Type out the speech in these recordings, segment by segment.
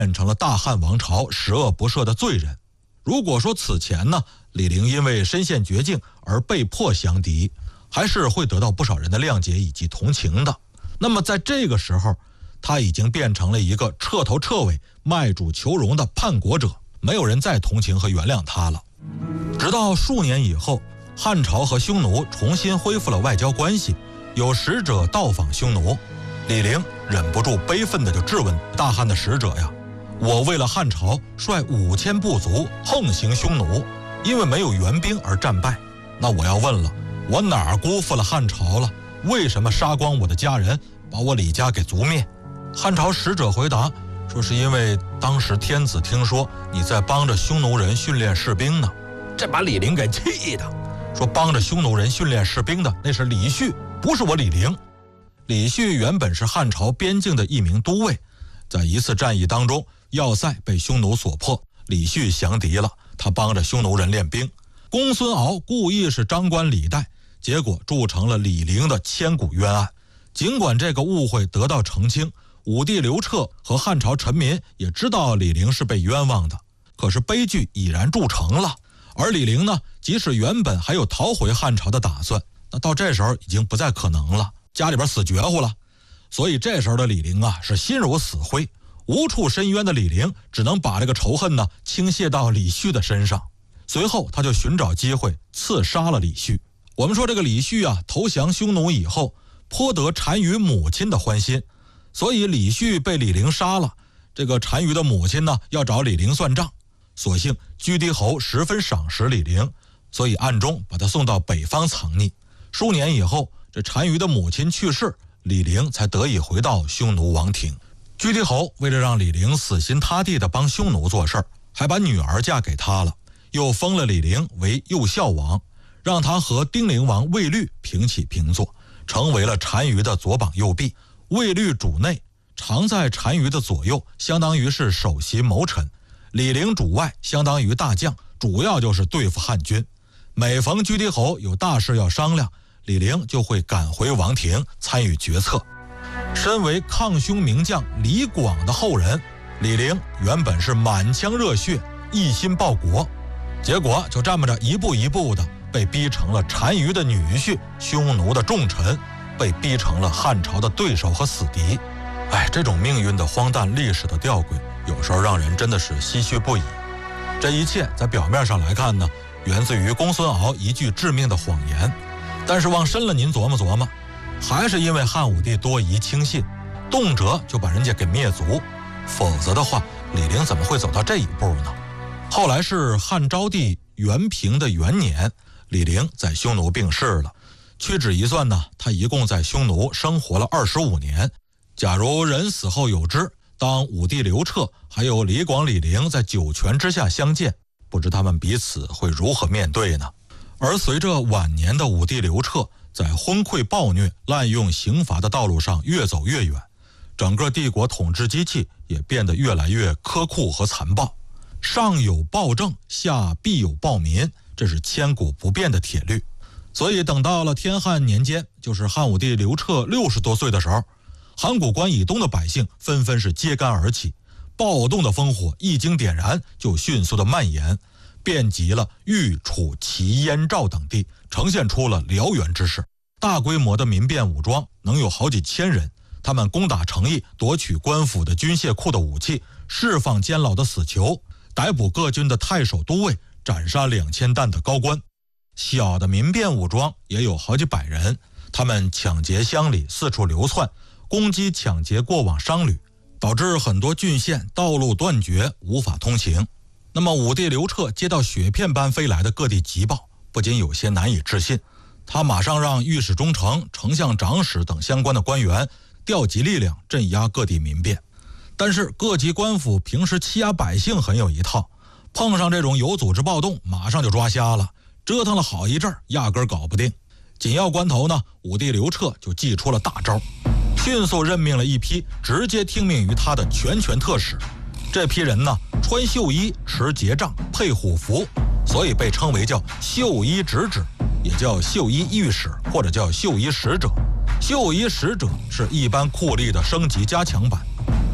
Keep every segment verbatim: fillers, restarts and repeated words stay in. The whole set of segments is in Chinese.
变成了大汉王朝十恶不赦的罪人。如果说此前呢，李陵因为身陷绝境而被迫降敌，还是会得到不少人的谅解以及同情的。那么在这个时候，他已经变成了一个彻头彻尾卖主求荣的叛国者，没有人再同情和原谅他了。直到数年以后，汉朝和匈奴重新恢复了外交关系，有使者到访匈奴，李陵忍不住悲愤地就质问大汉的使者呀：我为了汉朝率五千部族横行匈奴，因为没有援兵而战败，那我要问了，我哪儿辜负了汉朝了？为什么杀光我的家人，把我李家给族灭？汉朝使者回答说，是因为当时天子听说你在帮着匈奴人训练士兵呢。这把李陵给气的，说帮着匈奴人训练士兵的那是李旭，不是我李陵。李旭原本是汉朝边境的一名都尉，在一次战役当中，要塞被匈奴所破，李旭降敌了，他帮着匈奴人练兵。公孙敖故意是张冠李戴，结果铸成了李陵的千古冤案。尽管这个误会得到澄清，武帝刘彻和汉朝臣民也知道李陵是被冤枉的，可是悲剧已然铸成了。而李陵呢，即使原本还有逃回汉朝的打算，那到这时候已经不再可能了，家里边死绝乎了。所以这时候的李陵啊，是心如死灰，无处申冤的李陵只能把这个仇恨呢倾泻到李旭的身上。随后他就寻找机会刺杀了李旭。我们说这个李旭啊，投降匈奴以后，颇得单于母亲的欢心，所以李旭被李陵杀了，这个单于的母亲呢要找李陵算账。所幸居低侯十分赏识李陵，所以暗中把他送到北方藏匿。数年以后，这单于的母亲去世，李陵才得以回到匈奴王庭。居低侯为了让李陵死心塌地地帮匈奴做事，还把女儿嫁给他了，又封了李陵为右孝王，让他和丁陵王卫律平起平坐，成为了单于的左膀右臂。卫律主内，常在单于的左右，相当于是首席谋臣；李陵主外，相当于大将，主要就是对付汉军。每逢居低侯有大事要商量，李陵就会赶回王庭参与决策。身为抗匈名将李广的后人，李陵原本是满腔热血，一心报国，结果就这么着一步一步的被逼成了单于的女婿，匈奴的重臣，被逼成了汉朝的对手和死敌。哎，这种命运的荒诞，历史的吊诡，有时候让人真的是唏嘘不已。这一切在表面上来看呢，源自于公孙敖一句致命的谎言，但是往深了您琢磨琢磨，还是因为汉武帝多疑轻信，动辄就把人家给灭族，否则的话，李陵怎么会走到这一步呢？后来是汉昭帝元平的元年，李陵在匈奴病逝了。屈指一算呢，他一共在匈奴生活了二十五年。假如人死后有之，当武帝刘彻还有李广、李陵在九泉之下相见，不知他们彼此会如何面对呢？而随着晚年的武帝刘彻在昏聩暴虐、滥用刑罚的道路上越走越远，整个帝国统治机器也变得越来越苛酷和残暴。上有暴政，下必有暴民，这是千古不变的铁律。所以等到了天汉年间，就是汉武帝刘彻六十多岁的时候，函谷关以东的百姓纷纷是揭竿而起，暴动的烽火一经点燃，就迅速的蔓延，遍及了豫、楚、齐、燕、赵等地，呈现出了燎原之势。大规模的民变武装能有好几千人，他们攻打城邑，夺取官府的军械库的武器，释放监牢的死囚，逮捕各军的太守都尉，斩杀两千担的高官。小的民变武装也有好几百人，他们抢劫乡里，四处流窜，攻击抢劫过往商旅，导致很多郡县道路断绝，无法通行。那么武帝刘彻接到雪片般飞来的各地急报，不仅有些难以置信，他马上让御史中丞、丞相长史等相关的官员调集力量镇压各地民变。但是各级官府平时欺压百姓很有一套，碰上这种有组织暴动，马上就抓瞎了，折腾了好一阵，压根儿搞不定。紧要关头呢，武帝刘彻就祭出了大招，迅速任命了一批直接听命于他的全权特使。这批人呢，穿绣衣，持节杖，配虎符，所以被称为叫绣衣直指，也叫绣衣御史，或者叫绣衣使者。绣衣使者是一般酷吏的升级加强版。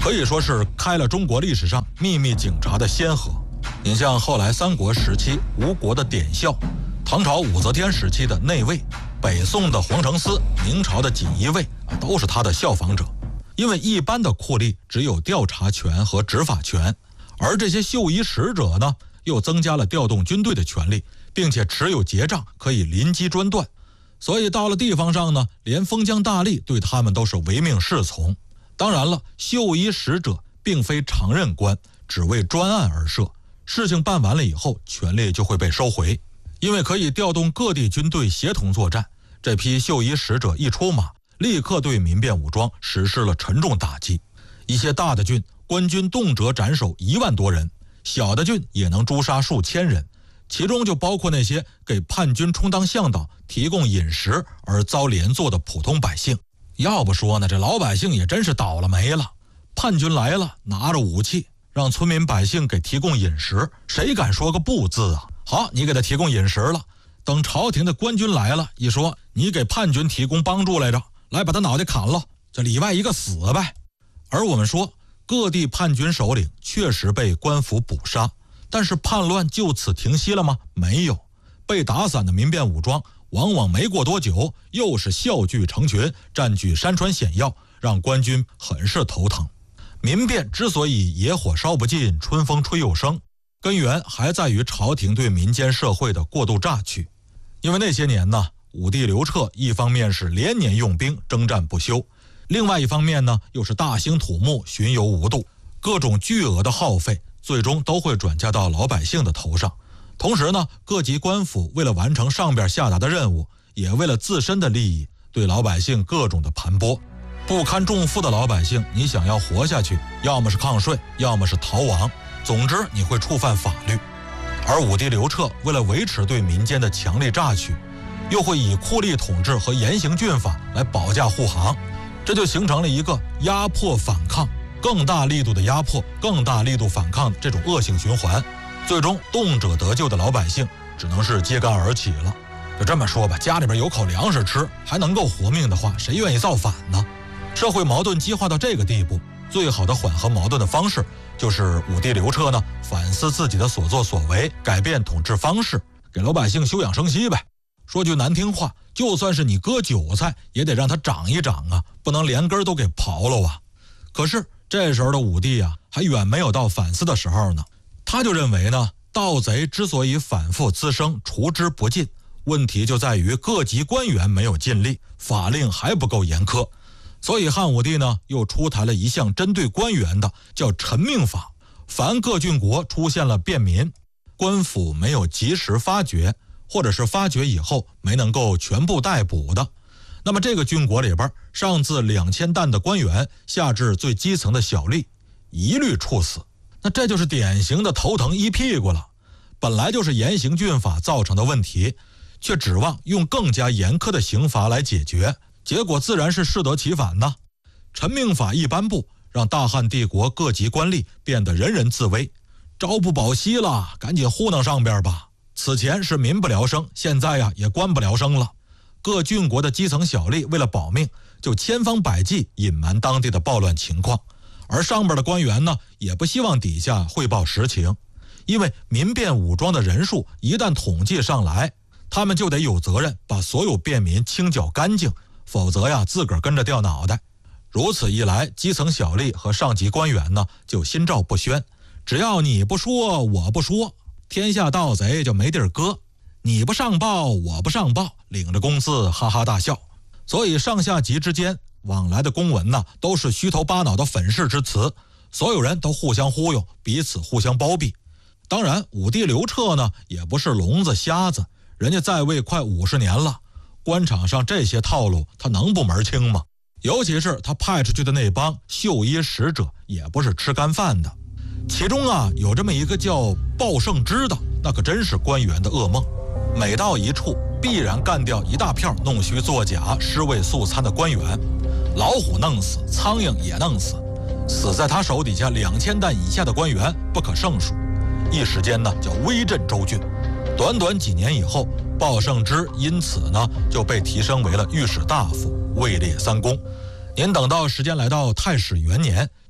可以说是开了中国历史上秘密警察的先河。你像后来三国时期吴国的典校，唐朝武则天时期的内卫，北宋的黄承思，明朝的锦衣卫，都是他的效仿者。因为一般的酷吏只有调查权和执法权，而这些绣衣使者呢，又增加了调动军队的权利，并且持有节杖，可以临机专断。所以到了地方上呢，连封疆大吏对他们都是唯命是从。当然了，绣衣使者并非常任官，只为专案而设，事情办完了以后，权力就会被收回。因为可以调动各地军队协同作战，这批绣衣使者一出马，立刻对民变武装实施了沉重打击。一些大的郡，官军动辄斩首一万多人，小的郡也能诛杀数千人，其中就包括那些给叛军充当向导、提供饮食而遭连坐的普通百姓。要不说呢，这老百姓也真是倒了霉了。叛军来了，拿着武器让村民百姓给提供饮食，谁敢说个不字啊？好，你给他提供饮食了，等朝廷的官军来了，一说你给叛军提供帮助来着，来把他脑袋砍了，这里外一个死呗。而我们说各地叛军首领确实被官府捕杀，但是叛乱就此停息了吗？没有。被打散的民变武装往往没过多久又是笑聚成群，占据山川险要，让官军很是头疼。民变之所以野火烧不尽，春风吹又生，根源还在于朝廷对民间社会的过度榨取。因为那些年呢，武帝刘彻一方面是连年用兵征战不休，另外一方面呢又是大兴土木巡游无度，各种巨额的耗费最终都会转嫁到老百姓的头上。同时呢，各级官府为了完成上边下达的任务，也为了自身的利益，对老百姓各种的盘剥。不堪重负的老百姓，你想要活下去，要么是抗税，要么是逃亡，总之你会触犯法律。而武帝刘彻为了维持对民间的强力榨取，又会以酷吏统治和严刑峻法来保驾护航，这就形成了一个压迫反抗，更大力度的压迫，更大力度反抗这种恶性循环。最终动辄得救的老百姓只能是揭竿而起了。就这么说吧，家里边有口粮食吃，还能够活命的话，谁愿意造反呢？社会矛盾激化到这个地步，最好的缓和矛盾的方式，就是武帝刘彻呢反思自己的所作所为，改变统治方式，给老百姓休养生息呗。说句难听话，就算是你割韭菜，也得让它长一长啊，不能连根都给刨了啊。可是这时候的武帝啊，还远没有到反思的时候呢。他就认为呢，盗贼之所以反复滋生，除之不尽，问题就在于各级官员没有尽力，法令还不够严苛。所以汉武帝呢，又出台了一项针对官员的，叫陈命法。凡各郡国出现了便民，官府没有及时发觉，或者是发觉以后没能够全部逮捕的，那么这个郡国里边，上至两千担的官员，下至最基层的小吏，一律处死。那这就是典型的头疼一屁股了。本来就是严刑峻法造成的问题，却指望用更加严苛的刑罚来解决，结果自然是适得其反呢。陈命法一颁布，让大汉帝国各级官吏变得人人自危，朝不保夕了，赶紧糊弄上边吧。此前是民不聊生，现在呀也官不聊生了。各郡国的基层小吏为了保命，就千方百计隐瞒当地的暴乱情况。而上边的官员呢，也不希望底下汇报实情，因为民变武装的人数一旦统计上来，他们就得有责任把所有便民清剿干净，否则呀，自个儿跟着掉脑袋。如此一来，基层小吏和上级官员呢，就心照不宣。只要你不说，我不说，天下盗贼就没地儿搁。你不上报，我不上报，领着工资哈哈大笑。所以上下级之间往来的公文呢，都是虚头巴脑的粉饰之词，所有人都互相忽悠，彼此互相包庇。当然，武帝刘彻呢，也不是聋子瞎子，人家在位快五十年了，官场上这些套路他能不门清吗？尤其是他派出去的那帮绣衣使者，也不是吃干饭的。其中啊，有这么一个叫鲍胜之的，那可真是官员的噩梦。每到一处，必然干掉一大片弄虚作假、尸位素餐的官员，老虎弄死，苍蝇也弄死，死在他手底下两千担以下的官员不可胜数。一时间呢，叫威震州郡。短短几年以后，鲍胜之因此呢就被提升为了御史大夫，位列三公。您等到时间来到太始元年，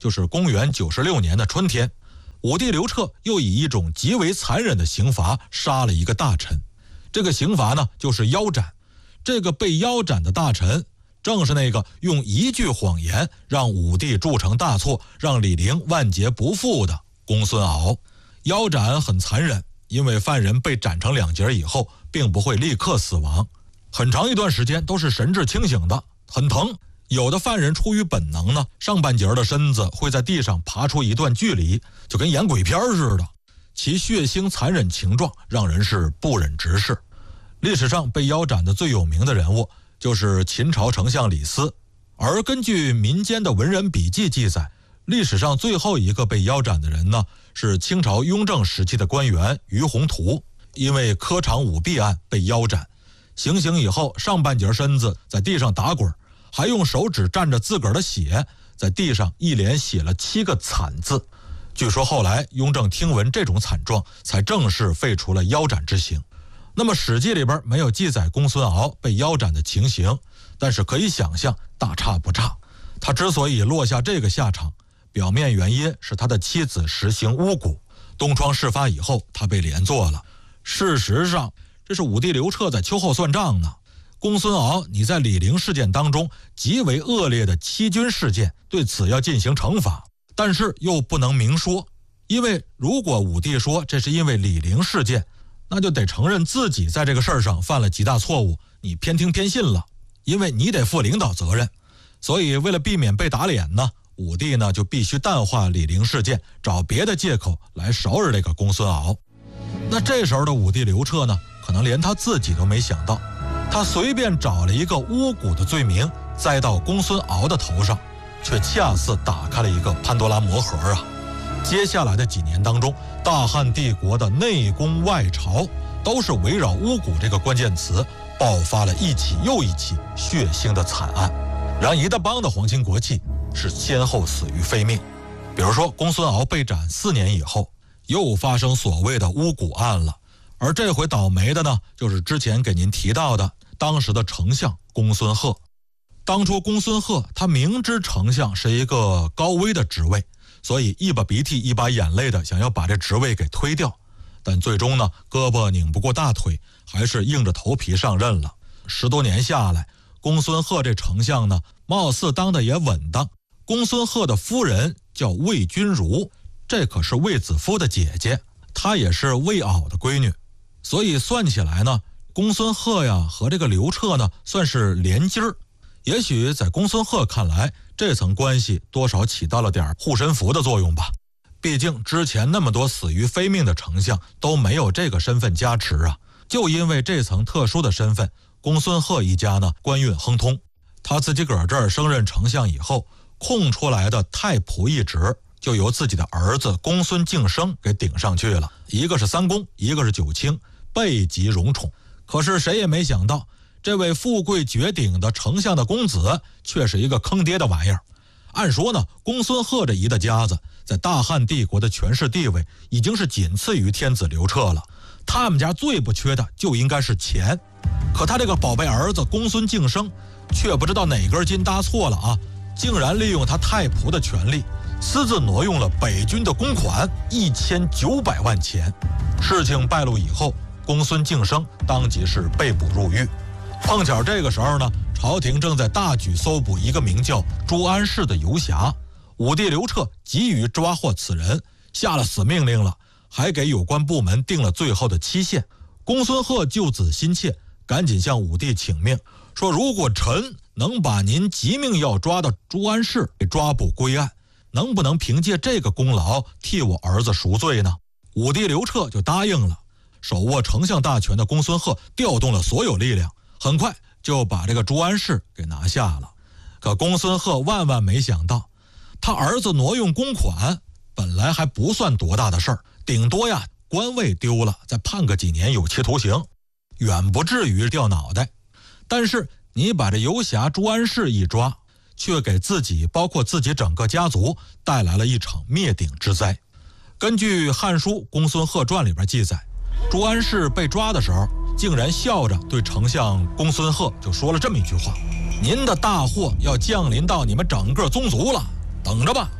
就是公元九十六年的春天，武帝刘彻又以一种极为残忍的刑罚杀了一个大臣。这个刑罚呢，就是腰斩。这个被腰斩的大臣，正是那个用一句谎言让武帝铸成大错，让李陵万劫不复的公孙敖。腰斩很残忍，因为犯人被斩成两截以后，并不会立刻死亡，很长一段时间都是神志清醒的，很疼。有的犯人出于本能呢，上半截的身子会在地上爬出一段距离，就跟演鬼片似的，其血腥残忍情状让人是不忍直视。历史上被腰斩的最有名的人物就是秦朝丞相李斯，而根据民间的文人笔记记载，历史上最后一个被腰斩的人呢，是清朝雍正时期的官员于宏图，因为科场舞弊案被腰斩。行刑以后，上半截身子在地上打滚，还用手指蘸着自个儿的血，在地上一连写了七个惨字。据说后来雍正听闻这种惨状，才正式废除了腰斩之刑。那么《史记》里边没有记载公孙敖被腰斩的情形，但是可以想象大差不差。他之所以落下这个下场，表面原因是他的妻子实行巫蛊，东窗事发以后他被连坐了。事实上这是武帝刘彻在秋后算账呢。公孙敖你在李陵事件当中极为恶劣的欺君事件，对此要进行惩罚，但是又不能明说，因为如果武帝说这是因为李陵事件，那就得承认自己在这个事儿上犯了极大错误，你偏听偏信了，因为你得负领导责任。所以为了避免被打脸呢，武帝呢就必须淡化李陵事件，找别的借口来勺着这个公孙敖。那这时候的武帝刘彻呢，可能连他自己都没想到，他随便找了一个巫蛊的罪名栽到公孙敖的头上，却恰似打开了一个潘多拉魔盒啊！接下来的几年当中，大汉帝国的内宫外朝都是围绕巫蛊这个关键词爆发了一起又一起血腥的惨案，让一大帮的皇亲国戚是先后死于非命。比如说公孙敖被斩四年以后，又发生所谓的巫蛊案了，而这回倒霉的呢，就是之前给您提到的当时的丞相公孙贺。当初公孙贺他明知丞相是一个高危的职位，所以一把鼻涕一把眼泪的想要把这职位给推掉，但最终呢，胳膊拧不过大腿，还是硬着头皮上任了。十多年下来，公孙贺这丞相呢，貌似当的也稳当。公孙贺的夫人叫魏君如，这可是卫子夫的姐姐，她也是魏媪的闺女，所以算起来呢，公孙贺呀和这个刘彻呢算是连襟儿。也许在公孙贺看来，这层关系多少起到了点护身符的作用吧。毕竟之前那么多死于非命的丞相都没有这个身份加持啊。就因为这层特殊的身份，公孙贺一家呢官运亨通。他自己个儿这儿升任丞相以后，空出来的太仆一职就由自己的儿子公孙敬升给顶上去了。一个是三公，一个是九卿，备极荣宠。可是谁也没想到，这位富贵绝顶的丞相的公子却是一个坑爹的玩意儿。按说呢，公孙贺这一大家子在大汉帝国的权势地位已经是仅次于天子刘彻了，他们家最不缺的就应该是钱。可他这个宝贝儿子公孙敬升却不知道哪根筋搭错了啊，竟然利用他太仆的权力，私自挪用了北军的公款一千九百万钱。事情败露以后，公孙敬升当即是被捕入狱。碰巧这个时候呢，朝廷正在大举搜捕一个名叫朱安世的游侠，武帝刘彻急于抓获此人，下了死命令了，还给有关部门定了最后的期限。公孙贺救子心切，赶紧向武帝请命，说如果臣能把您急命要抓的朱安世给抓捕归案，能不能凭借这个功劳替我儿子赎罪呢？武帝刘彻就答应了。手握丞相大权的公孙贺调动了所有力量，很快就把这个朱安世给拿下了。可公孙贺万万没想到，他儿子挪用公款本来还不算多大的事儿，顶多呀官位丢了，再判个几年有期徒刑，远不至于掉脑袋。但是你把这游侠朱安世一抓，却给自己包括自己整个家族带来了一场灭顶之灾。根据《汉书·公孙贺传》里边记载，朱安世被抓的时候，竟然笑着对丞相公孙贺就说了这么一句话：您的大祸要降临到你们整个宗族了，等着吧。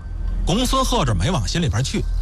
公孙贺这没往心里边去，